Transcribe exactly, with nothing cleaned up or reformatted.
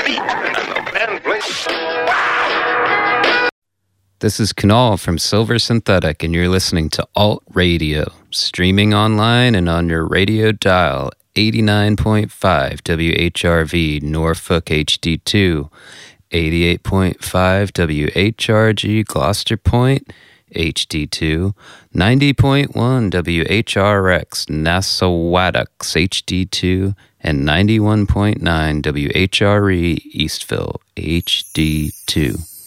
beat and the band plays. This is Kunal from Silver Synthetic, and you're listening to Alt Radio, streaming online and on your radio dial, eighty-nine point five W H R V Norfolk H D two, eighty-eight point five W H R G Gloucester Point H D two, ninety point one W H R X Nassauwattocks H D two, and ninety-one point nine W H R E Eastville H D two.